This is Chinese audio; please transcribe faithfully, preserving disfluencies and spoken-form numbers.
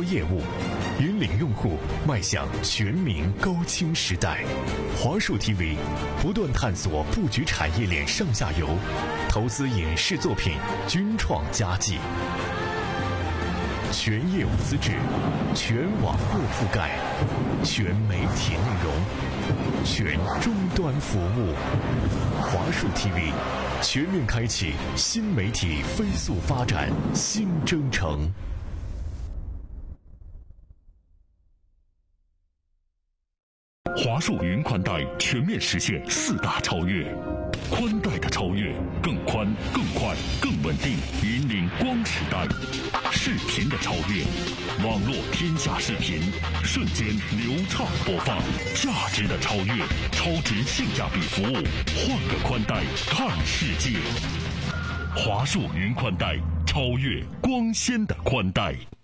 业务，引领用户迈向全民高清时代。华数 T V 不断探索布局产业链上下游，投资影视作品均创佳绩。全业务资质，全网络覆盖，全媒体内容，全终端服务。华数 T V 全面开启新媒体飞速发展新征程。 华数云宽带全面实现四大超越，宽带的超越，更宽、更快、更稳定，引领光时代；视频的超越，网络天下视频，瞬间流畅播放；价值的超越，超值性价比服务，换个宽带看世界。华数云宽带，超越光纤的宽带。